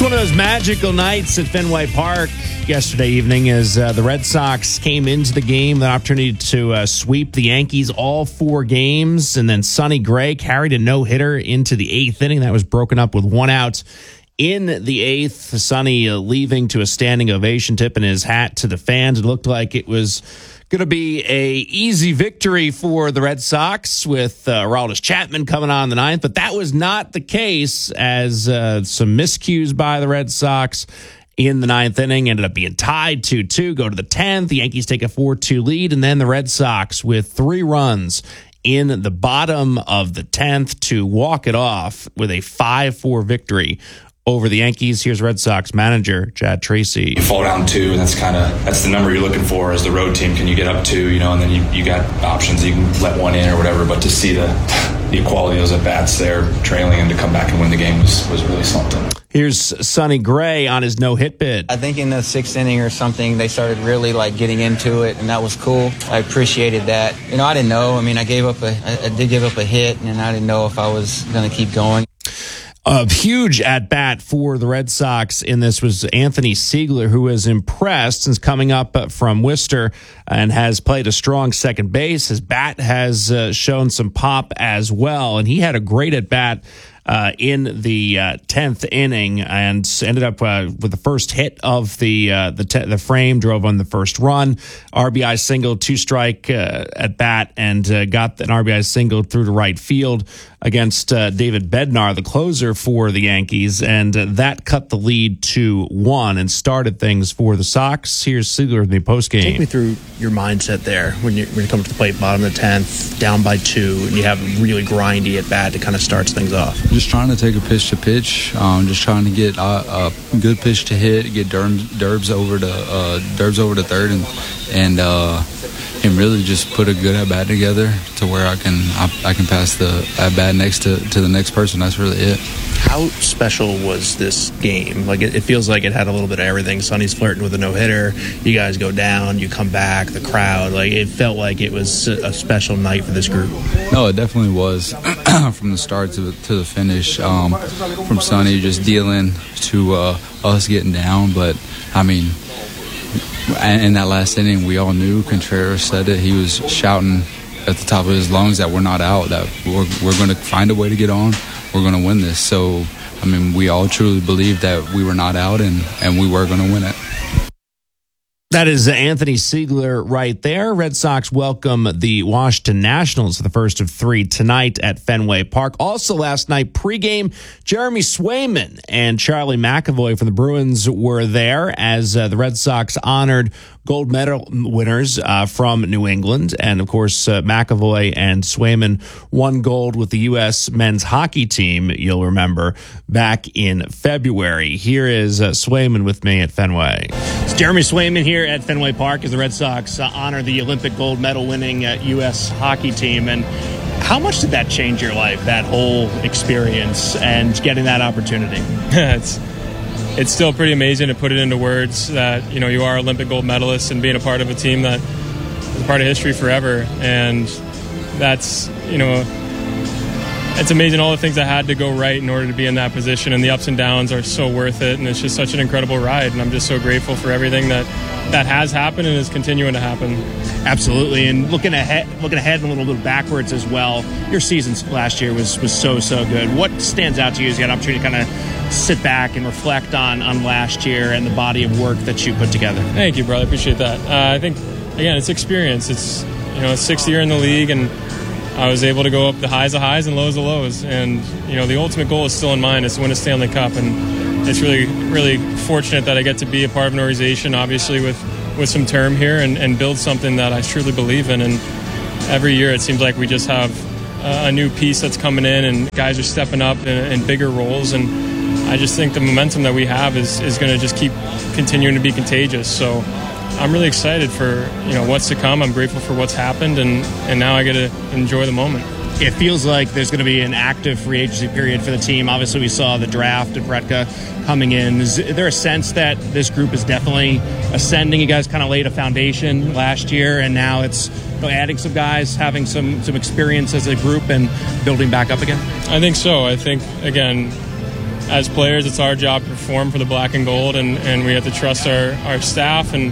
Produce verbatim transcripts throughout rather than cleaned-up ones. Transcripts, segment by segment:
one of those magical nights at Fenway Park yesterday evening as uh, the Red Sox came into the game, the opportunity to uh, sweep the Yankees all four games, and then Sonny Gray carried a no-hitter into the eighth inning. That was broken up with one out in the eighth. Sonny uh, leaving to a standing ovation, tipping his hat to the fans. It looked like it was going to be a easy victory for the Red Sox with uh, Aroldis Chapman coming on in the ninth, but that was not the case as uh, some miscues by the Red Sox in the ninth inning ended up being tied two two, go to the tenth. The Yankees take a four two lead, and then the Red Sox with three runs in the bottom of the tenth to walk it off with a five four victory over the Yankees. Here's Red Sox manager Chad Tracy. You fall down two, and that's kind of that's the number you're looking for as the road team. Can you get up two, you know, and then you, you got options. You can let one in or whatever, but to see the the equality of those at-bats there trailing and to come back and win the game was, was really something. Here's Sonny Gray on his no-hit bid. I think in the sixth inning or something, they started really like getting into it, and that was cool. I appreciated that. You know, I didn't know. I mean, I gave up a, I, I did give up a hit, and I didn't know if I was going to keep going. A huge at-bat for the Red Sox in this was Anthony Siegler, who has impressed since coming up from Worcester and has played a strong second base. His bat has uh, shown some pop as well, and he had a great at-bat Uh, in the uh, tenth inning and ended up uh, with the first hit of the uh, the, te- the frame, drove on the first run, R B I single, two strike uh, at bat, and uh, got an R B I single through to right field against uh, David Bednar, the closer for the Yankees, and uh, that cut the lead to one and started things for the Sox. Here's Siegler in the postgame. Take me through your mindset there when you when you come to the plate, bottom of the tenth, down by two, and you have a really grindy at bat to kind of starts things off. Just trying to take a pitch to pitch, um, just trying to get a, a good pitch to hit, get Derbs, Derbs over to uh, Derbs over to third, and and uh, and really just put a good at bat together to where I can I, I can pass the at bat next to, to the next person. That's really it. How special was this game? Like it, it feels like it had a little bit of everything. Sonny's flirting with a no hitter. You guys go down, you come back, the crowd. Like it felt like it was a special night for this group. No, it definitely was from the start to to the finish. Um, from Sonny just dealing to uh, us getting down, but I mean, in that last inning, we all knew. Contreras said it. He was shouting at the top of his lungs that we're not out, that we're we're going to find a way to get on. We're going to win this. So, I mean, we all truly believed that we were not out and, and we were going to win it. That is Anthony Siegler right there. Red Sox welcome the Washington Nationals for the first of three tonight at Fenway Park. Also last night, pregame, Jeremy Swayman and Charlie McAvoy from the Bruins were there as uh, the Red Sox honored gold medal winners uh, from New England. And, of course, uh, McAvoy and Swayman won gold with the U S men's hockey team, you'll remember, back in February. Here is uh, Swayman with me at Fenway. It's Jeremy Swayman here at Fenway Park as the Red Sox uh, honor the Olympic gold medal winning uh, U S hockey team. And how much did that change your life, that whole experience and getting that opportunity? it's it's still pretty amazing to put it into words that, you know, you are Olympic gold medalist and being a part of a team that is a part of history forever. And that's, you know, it's amazing all the things that had to go right in order to be in that position, and the ups and downs are so worth it, and it's just such an incredible ride, and I'm just so grateful for everything that that has happened and is continuing to happen. Absolutely. And looking ahead looking ahead and a little bit backwards as well, your season last year was was so so good. What stands out to you as you had an opportunity to kind of sit back and reflect on on last year and the body of work that you put together? Thank you, brother. I appreciate that. uh, I think again it's experience. It's, you know, sixth year in the league, and I was able to go up the highs of highs and lows of lows. And, you know, the ultimate goal is still in mind, is to win a Stanley Cup. And it's really, really fortunate that I get to be a part of an organization, obviously, with, with some term here and, and build something that I truly believe in. And every year it seems like we just have a new piece that's coming in, and guys are stepping up in, in bigger roles. And I just think the momentum that we have is, is going to just keep continuing to be contagious. So I'm really excited for, you know, what's to come. I'm grateful for what's happened, and, and now I get to enjoy the moment. It feels like there's going to be an active free agency period for the team. Obviously, we saw the draft and Pretka coming in. Is there a sense that this group is definitely ascending? You guys kind of laid a foundation last year, and now it's, you know, adding some guys, having some, some experience as a group and building back up again? I think so. I think, again, as players, it's our job to perform for the black and gold, and, and we have to trust our, our staff and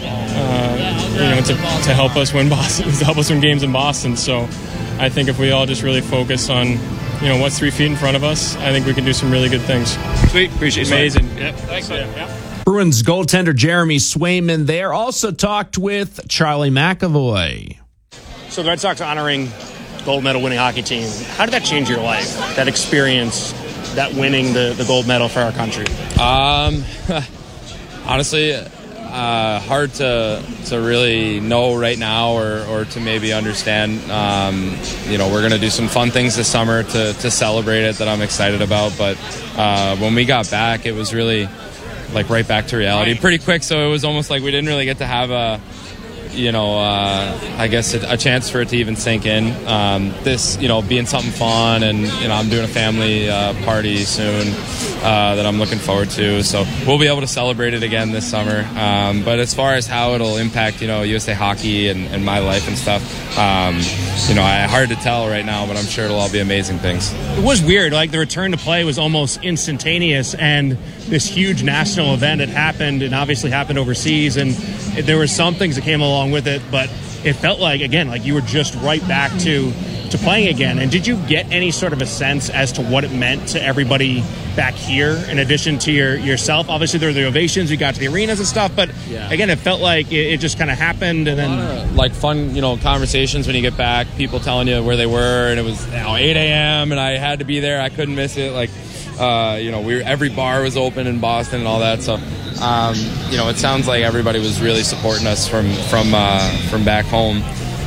uh, you know to, to help us win Boston, to help us win games in Boston. So I think if we all just really focus on you know what's three feet in front of us, I think we can do some really good things. Sweet, appreciate it. Amazing. Yep. Thanks. Yeah. Yeah. Bruins goaltender Jeremy Swayman there. Also talked with Charlie McAvoy. So the Red Sox honoring gold medal winning hockey team. How did that change your life? That experience, that winning the, the gold medal for our country? Um, honestly, uh, hard to to really know right now or, or to maybe understand. Um, you know, we're going to do some fun things this summer to, to celebrate it that I'm excited about. But uh, when we got back, it was really like right back to reality pretty quick. So it was almost like we didn't really get to have a, you know, uh, I guess a, a chance for it to even sink in. Um, this, you know, being something fun, and you know, I'm doing a family uh, party soon uh, that I'm looking forward to. So we'll be able to celebrate it again this summer. Um, but as far as how it'll impact, you know, U S A Hockey and, and my life and stuff, um, you know, I, hard to tell right now. But I'm sure it'll all be amazing things. It was weird. Like the return to play was almost instantaneous, and this huge national event had happened, and obviously happened overseas, and there were some things that came along with it, but it felt like, again, like you were just right back to to playing again. And did you get any sort of a sense as to what it meant to everybody back here in addition to your yourself? Obviously there were the ovations, you got to the arenas and stuff, but yeah. Again, it felt like it, it just kind of happened. And then of, like fun, you know, conversations when you get back, people telling you where they were, and it was, you know, eight a.m. and I had to be there, I couldn't miss it. Like uh, you know, we were, every bar was open in Boston and all that, so Um, you know, it sounds like everybody was really supporting us from from uh, from back home.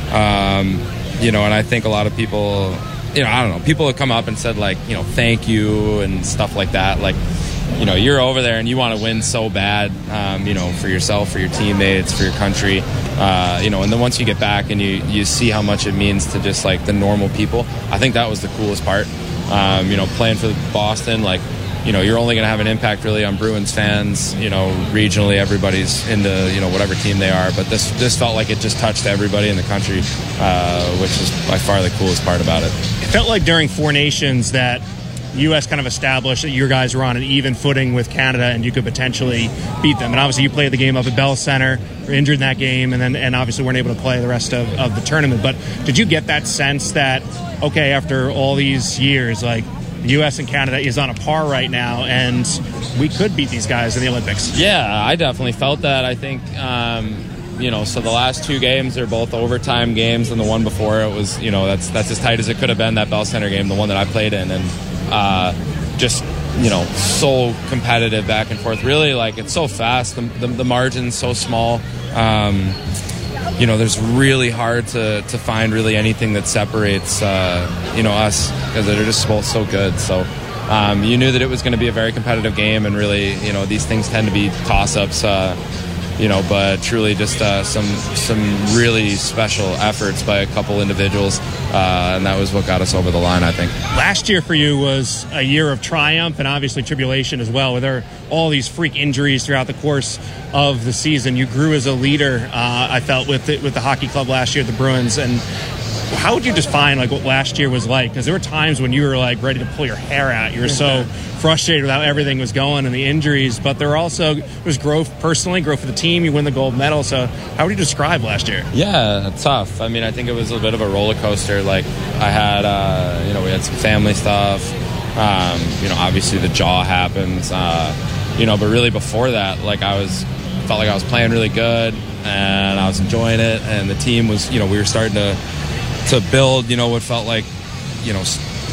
Um, you know, and I think a lot of people, you know, I don't know, people have come up and said like, you know, thank you and stuff like that. Like, you know, you're over there and you want to win so bad, um, you know, for yourself, for your teammates, for your country. Uh, you know, and then once you get back and you you see how much it means to just like the normal people, I think that was the coolest part. Um, you know, playing for Boston, like, you know, you're only going to have an impact really on Bruins fans. You know, regionally, everybody's into, you know, whatever team they are. But this this felt like it just touched everybody in the country, uh, which is by far the coolest part about it. It felt like during Four Nations that the U S kind of established that your guys were on an even footing with Canada and you could potentially beat them. And obviously you played the game up at Bell Center, were injured in that game, and then and obviously weren't able to play the rest of, of the tournament. But did you get that sense that, okay, after all these years, like, the U S and Canada is on a par right now, and we could beat these guys in the Olympics? Yeah, I definitely felt that. I think, um, you know, so the last two games, they're both overtime games, and the one before it was, you know, that's that's as tight as it could have been, that Bell Center game, the one that I played in, and uh, just, you know, so competitive back and forth. Really, like, it's so fast. The, the, the margin's so small. Um, you know, there's really hard to, to find really anything that separates, uh, you know, us, because they're just both so good. So um, you knew that it was going to be a very competitive game, and really, you know, these things tend to be toss-ups, uh, you know, but truly just uh, some some really special efforts by a couple individuals, uh, and that was what got us over the line, I think. Last year for you was a year of triumph and obviously tribulation as well. There are all these freak injuries throughout the course of the season. You grew as a leader, uh, I felt, with the, with the hockey club last year, the Bruins. And how would you define like what last year was like? Because there were times when you were like ready to pull your hair out. You were so frustrated with how everything was going and the injuries. But there also was growth personally, growth for the team. You win the gold medal. So how would you describe last year? Yeah, tough. I mean, I think it was a bit of a roller coaster. Like I had, uh, you know, we had some family stuff. Um, you know, obviously the jaw happens. Uh, you know, but really before that, like I was felt like I was playing really good and I was enjoying it, and the team was, you know, we were starting to. to build, you know, what felt like, you know,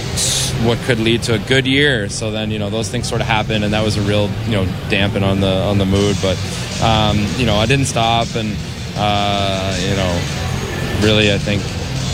what could lead to a good year. So then, you know, those things sort of happened, and that was a real, you know, dampen on the on the mood. But, um, you know, I didn't stop, and, uh, you know, really I think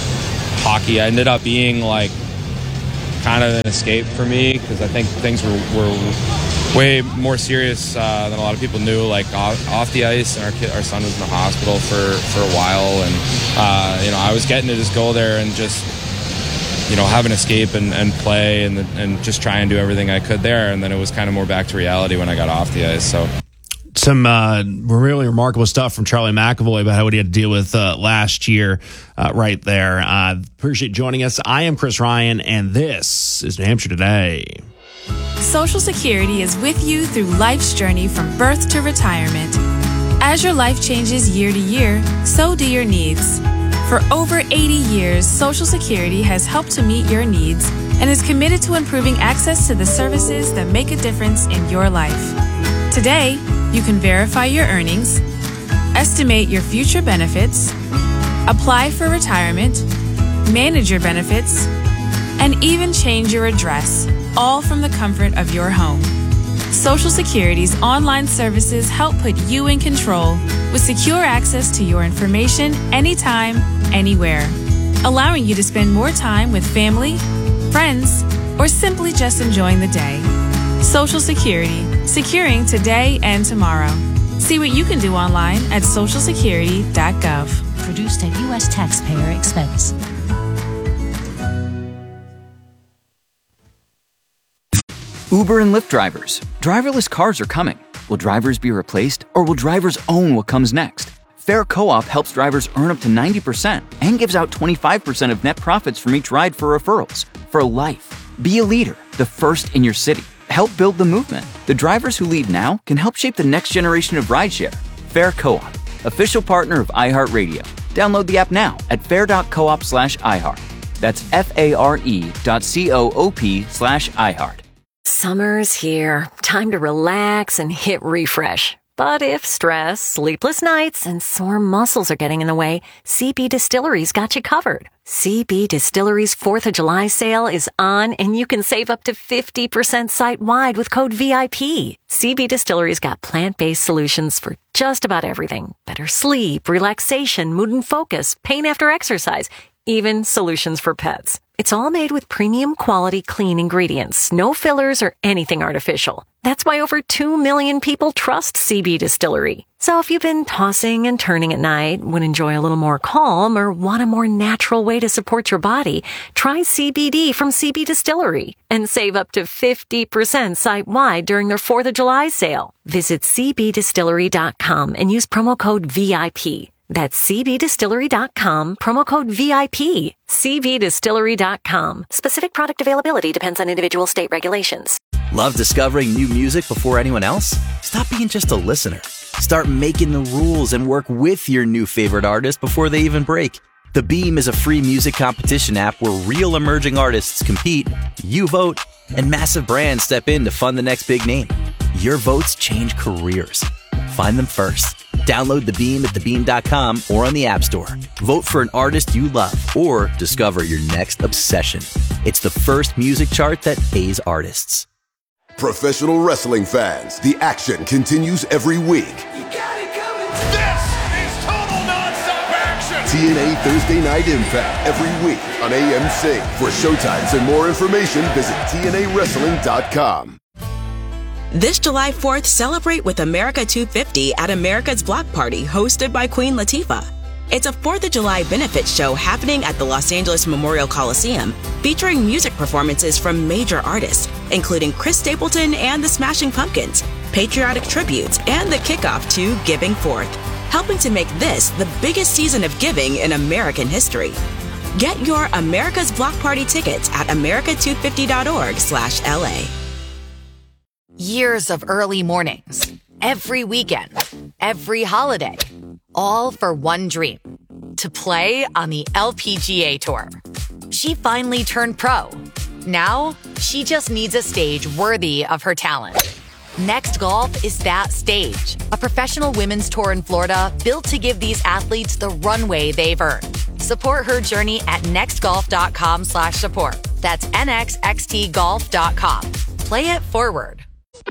hockey ended up being like kind of an escape for me, because I think things were, were way more serious uh, than a lot of people knew, like off, off the ice, and our kid, our son was in the hospital for, for a while, and uh, you know, I was getting to just go there and just, you know, have an escape and, and play and and just try and do everything I could there, and then it was kind of more back to reality when I got off the ice. So some uh, really remarkable stuff from Charlie McAvoy about what he had to deal with uh, last year uh, right there. Uh, appreciate joining us. I am Chris Ryan, and this is New Hampshire Today. Social Security is with you through life's journey from birth to retirement. As your life changes year to year, so do your needs. For over eighty years, Social Security has helped to meet your needs and is committed to improving access to the services that make a difference in your life. Today, you can verify your earnings, estimate your future benefits, apply for retirement, manage your benefits, and even change your address, all from the comfort of your home. Social Security's online services help put you in control with secure access to your information anytime, anywhere, allowing you to spend more time with family, friends, or simply just enjoying the day. Social Security, securing today and tomorrow. See what you can do online at social security dot gov. Produced at U S taxpayer expense. Uber and Lyft drivers. Driverless cars are coming. Will drivers be replaced, or will drivers own what comes next? Fair Co-op helps drivers earn up to ninety percent and gives out twenty-five percent of net profits from each ride for referrals. For life. Be a leader, the first in your city. Help build the movement. The drivers who lead now can help shape the next generation of rideshare. Fair Co-op, official partner of iHeartRadio. Download the app now at fair.coop slash iHeart. That's F-A-R-E dot C-O-O-P slash iHeart. Summer's here. Time to relax and hit refresh. But if stress, sleepless nights, and sore muscles are getting in the way, C B Distillery's got you covered. C B Distillery's fourth of July sale is on, and you can save up to fifty percent site-wide with code V I P. C B Distillery's got plant-based solutions for just about everything. Better sleep, relaxation, mood and focus, pain after exercise, even solutions for pets. It's all made with premium quality clean ingredients, no fillers or anything artificial. That's why over two million people trust C B Distillery. So if you've been tossing and turning at night, would enjoy a little more calm, or want a more natural way to support your body, try C B D from C B Distillery and save up to fifty percent site-wide during their fourth of July sale. Visit c b distillery dot com and use promo code V I P. That's c b distillery dot com, promo code V I P. c b distillery dot com. Specific product availability depends on individual state regulations. Love discovering new music before anyone else? Stop being just a listener. Start making the rules and work with your new favorite artist before they even break. The Beam is a free music competition app where real emerging artists compete, you vote, and massive brands step in to fund the next big name. Your votes change careers. Find them first. Download The Beam at the beam dot com or on the App Store. Vote for an artist you love or discover your next obsession. It's the first music chart that pays artists. Professional wrestling fans, the action continues every week. You got it coming. This is total nonstop action. T N A Thursday Night Impact every week on A M C. For showtimes and more information, visit T N A wrestling dot com. This July fourth, celebrate with America two fifty at America's Block Party, hosted by Queen Latifah. It's a fourth of July benefit show happening at the Los Angeles Memorial Coliseum, featuring music performances from major artists, including Chris Stapleton and the Smashing Pumpkins, patriotic tributes, and the kickoff to Giving Forth, helping to make this the biggest season of giving in American history. Get your America's Block Party tickets at america two fifty dot org slash L A. Years of early mornings, every weekend, every holiday, all for one dream, to play on the L P G A Tour. She finally turned pro. Now, she just needs a stage worthy of her talent. Next Golf is that stage, a professional women's tour in Florida built to give these athletes the runway they've earned. Support her journey at nextgolf.com slash support. That's nxxt golf dot com. Play it forward.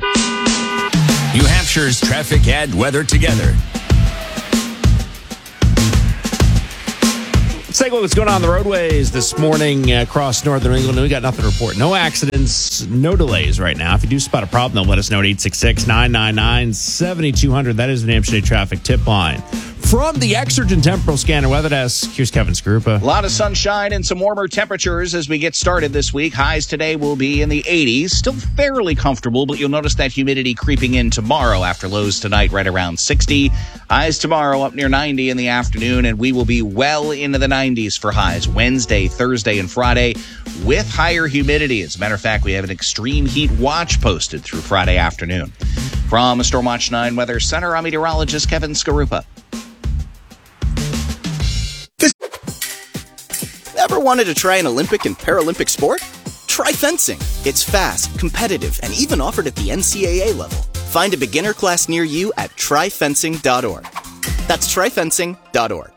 New Hampshire's traffic and weather together. Let's take a look at what's going on the roadways this morning across northern England. We got nothing to report. No accidents, no delays right now. If you do spot a problem, though, let us know at eight six six, nine nine nine, seven two zero zero. That is the New Hampshire Traffic Tip Line. From the Exergen Temporal Scanner Weather Desk, here's Kevin Skarupa. A lot of sunshine and some warmer temperatures as we get started this week. Highs today will be in the eighties. Still fairly comfortable, but you'll notice that humidity creeping in tomorrow after lows tonight right around sixty. Highs tomorrow up near ninety in the afternoon, and we will be well into the nineties for highs Wednesday, Thursday, and Friday with higher humidity. As a matter of fact, we have an extreme heat watch posted through Friday afternoon. From Stormwatch nine Weather Center, I'm meteorologist Kevin Skarupa. Ever wanted to try an Olympic and Paralympic sport? Try fencing. It's fast, competitive, and even offered at the N C A A level. Find a beginner class near you at try fencing dot org. That's try fencing dot org.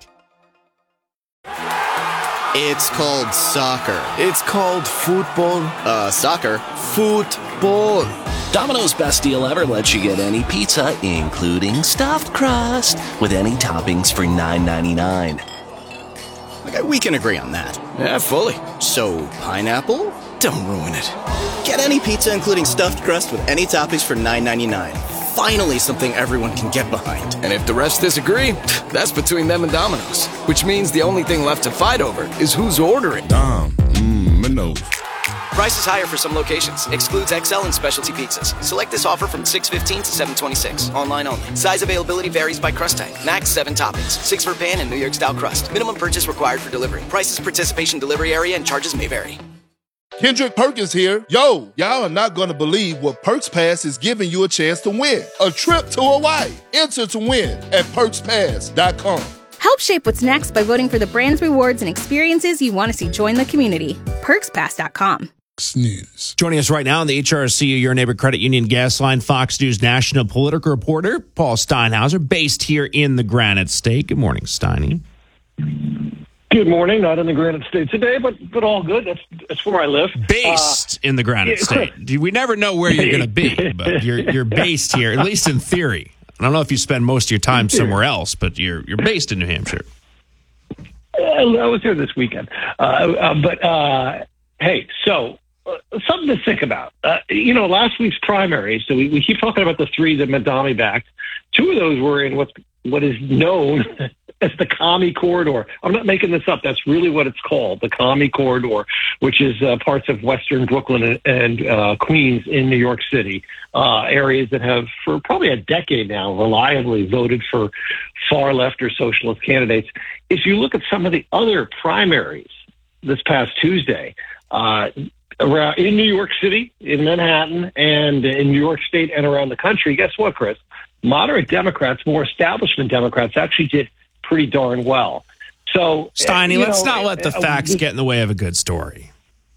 It's called soccer. It's called football. Uh, soccer. Football. Domino's best deal ever lets you get any pizza, including stuffed crust, with any toppings for nine ninety-nine. Okay, we can agree on that. Yeah, fully. So, pineapple? Don't ruin it. Get any pizza, including stuffed crust, with any toppings for nine ninety-nine. Finally, something everyone can get behind. And if the rest disagree, that's between them and Domino's. Which means the only thing left to fight over is who's ordering. Dom, mmm, Minos. Price is higher for some locations. Excludes X L and specialty pizzas. Select this offer from six fifteen to seven twenty-six. Online only. Size availability varies by crust type. Max seven toppings. Six for pan and New York style crust. Minimum purchase required for delivery. Prices, participation, delivery area, and charges may vary. Kendrick Perkins here. Yo, y'all are not going to believe what Perks Pass is giving you a chance to win. A trip to Hawaii. Enter to win at perks pass dot com. Help shape what's next by voting for the brands, rewards, and experiences you want to see join the community. perks pass dot com. News. Joining us right now on the H R C, Your Neighbor Credit Union Gas Line, Fox News national political reporter Paul Steinhauser, based here in the Granite State. Good morning, Steiny. Good morning. Not in the Granite State today, but but all good. That's that's where I live. Based uh, in the Granite yeah, State. We never know where you're going to be, but you're you're based here, at least in theory. I don't know if you spend most of your time somewhere else, but you're you're based in New Hampshire. I was here this weekend, uh, uh, but uh, hey, so. Uh, something to think about. Uh, you know, last week's primary, so we, we keep talking about the three that Madami backed. Two of those were in what's, what is known as the Commie Corridor. I'm not making this up. That's really what it's called, the Commie Corridor, which is uh, parts of western Brooklyn and, and uh, Queens in New York City, uh, areas that have, for probably a decade now, reliably voted for far left or socialist candidates. If you look at some of the other primaries this past Tuesday, uh, around in New York City, in Manhattan, and in New York State and around the country, guess what, Chris? Moderate Democrats, more establishment Democrats, actually did pretty darn well. So, Steiny, uh, let's know, not let the uh, facts uh, get in the way of a good story.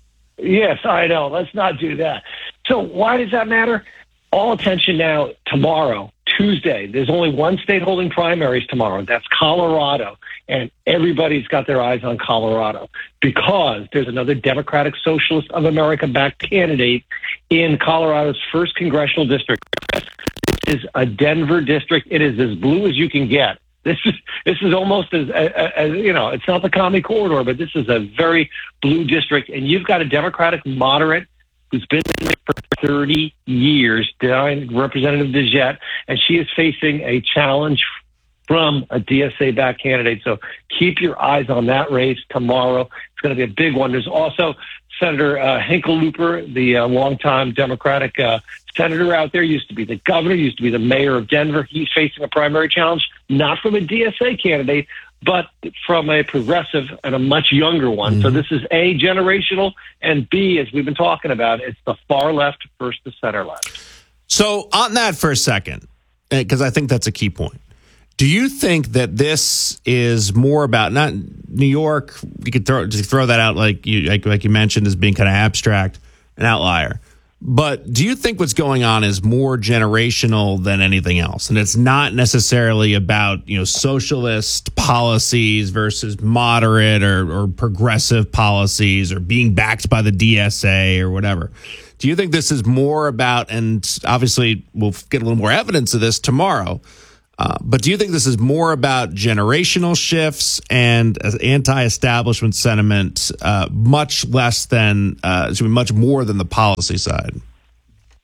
Yes, I know. Let's not do that. So why does that matter? All attention now tomorrow, Tuesday. There's only one state holding primaries tomorrow. That's Colorado. And everybody's got their eyes on Colorado because there's another Democratic Socialist of America-backed candidate in Colorado's first congressional district. This is a Denver district. It is as blue as you can get. This is this is almost as, as, as you know, it's not the Commie Corridor, but this is a very blue district. And you've got a Democratic moderate who's been in there for thirty years, Representative DeJette, and she is facing a challenge from a D S A-backed candidate. So keep your eyes on that race tomorrow. It's going to be a big one. There's also Senator uh, Hickenlooper, the uh, longtime Democratic uh, senator out there, used to be the governor, used to be the mayor of Denver. He's facing a primary challenge, not from a D S A candidate, but from a progressive and a much younger one. Mm-hmm. So this is A, generational, and B, as we've been talking about, it's the far left versus the center left. So on that for a second, because I think that's a key point. Do you think that this is more about not New York? You could throw just throw that out like you like, like you mentioned as being kind of abstract, an outlier. But do you think what's going on is more generational than anything else, and it's not necessarily about you know socialist policies versus moderate or, or progressive policies or being backed by the D S A or whatever? Do you think this is more about, and obviously we'll get a little more evidence of this tomorrow? Uh, but do you think this is more about generational shifts and anti-establishment sentiment, uh, much less than, uh, much more than the policy side?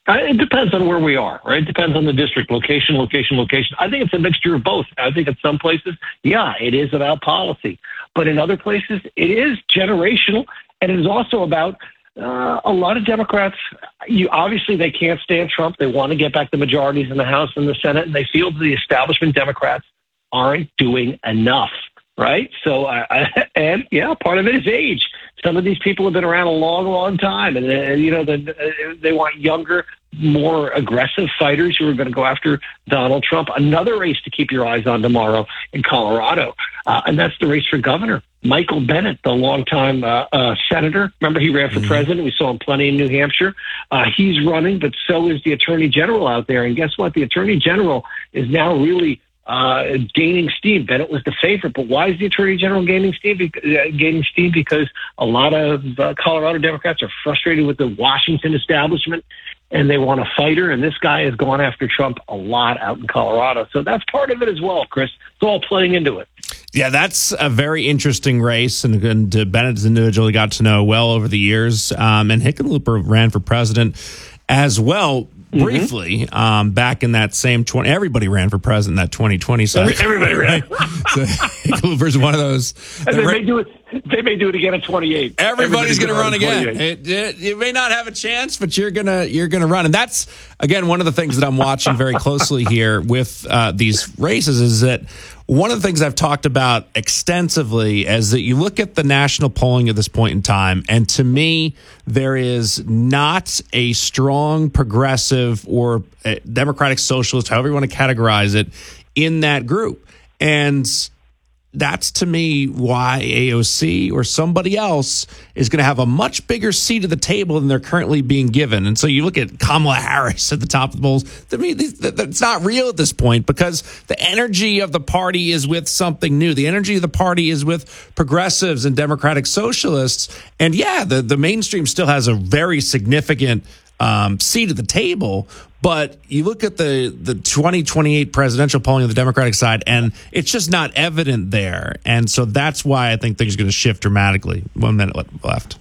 Uh, it depends on where we are, right? It depends on the district, location, location, location. I think it's a mixture of both. I think in some places, yeah, it is about policy. But in other places, it is generational, and it is also about uh, a lot of Democrats. You obviously, they can't stand Trump. They want to get back the majorities in the House and the Senate, and they feel the establishment Democrats aren't doing enough, right? So, uh, and yeah, part of it is age. Some of these people have been around a long, long time, and uh, you know the, they want younger, more aggressive fighters who are going to go after Donald Trump. Another race to keep your eyes on tomorrow in Colorado, uh, and that's the race for governor. Michael Bennet, the longtime uh, uh, senator, remember he ran for mm-hmm. president. We saw him plenty in New Hampshire. Uh, he's running, but so is the attorney general out there. And guess what? The attorney general is now really uh, gaining steam. Bennett was the favorite, but why is the attorney general gaining steam? Uh, gaining steam because a lot of uh, Colorado Democrats are frustrated with the Washington establishment, and they want a fighter. And this guy has gone after Trump a lot out in Colorado, so that's part of it as well, Chris. It's all playing into it. Yeah, that's a very interesting race, and, and uh, Bennett's an individual he got to know well over the years, um, and Hickenlooper ran for president as well. Briefly, mm-hmm. um, back in that same twenty, everybody ran for president in that twenty twenty cycle. Everybody ran. So Hickenlooper's one of those. And they may do it. They may do it again at twenty-eight. Everybody's, Everybody's going to run again. It, it, it may not have a chance, but you're gonna you're gonna run, and that's again one of the things that I'm watching very closely here with uh, these races is that. One of the things I've talked about extensively is that you look at the national polling at this point in time, and to me, there is not a strong progressive or democratic socialist, however you want to categorize it, in that group. And that's, to me, why A O C or somebody else is going to have a much bigger seat at the table than they're currently being given. And so you look at Kamala Harris at the top of the polls. To me, it's not real at this point because the energy of the party is with something new. The energy of the party is with progressives and democratic socialists. And yeah, the, the mainstream still has a very significant um, seat at the table. But you look at the, the twenty twenty-eight presidential polling on the Democratic side, and it's just not evident there. And so that's why I think things are going to shift dramatically. One minute left.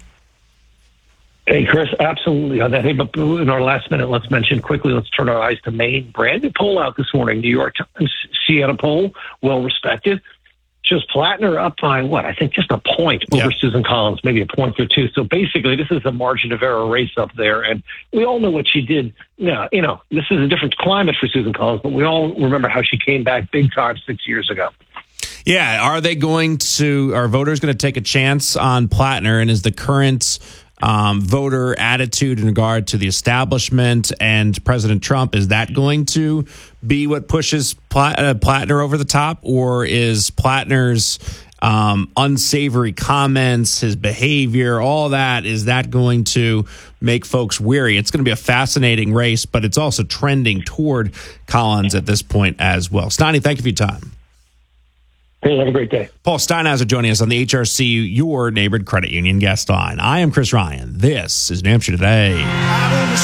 Hey, Chris, absolutely on that. Hey, but in our last minute, let's mention quickly, let's turn our eyes to Maine. Brand new poll out this morning. New York Times, Siena poll, well respected. Just Plattner up by what? I think just a point over yeah. Susan Collins, maybe a point or two. So basically, this is a margin of error race up there. And we all know what she did. Yeah, you know, this is a different climate for Susan Collins, but we all remember how she came back big time six years ago. Yeah. Are they going to, are voters going to take a chance on Plattner? And is the current um, voter attitude in regard to the establishment and President Trump, is that going to be what pushes Platt, uh, Plattner over the top? Or is Plattner's um, unsavory comments, his behavior, all that, is that going to make folks weary? It's going to be a fascinating race, but it's also trending toward Collins at this point as well. Steiny, thank you for your time. Hey, have a great day. Paul Steinhauser joining us on the H R C, your neighborhood credit union guest line. I am Chris Ryan. This is New Hampshire Today.